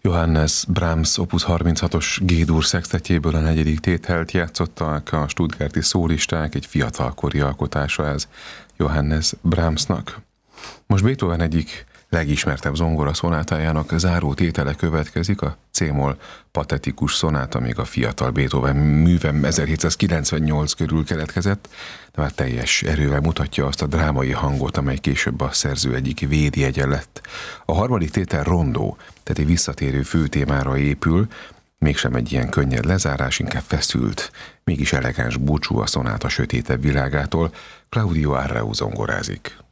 Johannes Brahms opus 36-os G-dur szextetjéből a negyedik tételt játszották a stuttgarti szólisták, egy fiatalkori alkotása ez Johannes Brahmsnak. Most Beethoven egyik legismertebb zongora szonátájának záró tétele következik, a C-moll patetikus szonáta, még a fiatal Beethoven műve 1798 körül keletkezett, de már teljes erővel mutatja azt a drámai hangot, amely később a szerző egyik védjegye lett. A harmadik tétel rondó, tehát egy visszatérő főtémára épül, mégsem egy ilyen könnyed lezárás, inkább feszült, mégis elegáns búcsú a szonáta sötétebb világától. Claudio Arrau zongorázik.